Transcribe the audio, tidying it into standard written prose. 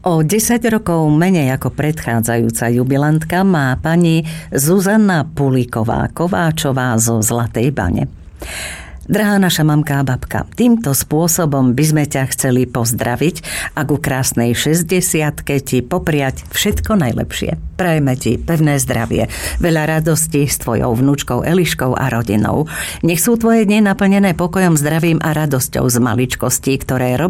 O 10 rokov menej ako predchádzajúca jubilantka má pani Zuzana Pulíková-Kováčová zo Zlatej Bane. Drahá naša mamka a babka, týmto spôsobom by sme ťa chceli pozdraviť a ku krásnej 60-ke ti popriať všetko najlepšie. Prajeme ti pevné zdravie, veľa radosti s tvojou vnúčkou Eliškou a rodinou. Nech sú tvoje dni naplnené pokojom, zdravím a radosťou z maličkostí, ktoré